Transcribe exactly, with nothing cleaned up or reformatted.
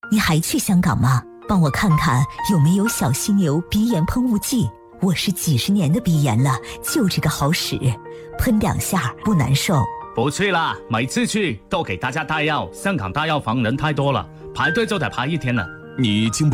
你还去香港吗？帮我看看有没有小犀牛鼻炎喷雾剂。我是几十年的鼻炎了，就这个好使，喷两下不难受。 不去啦，每次去都给大家带药，香港大药房人太多了，排队就得排一天了。 你经不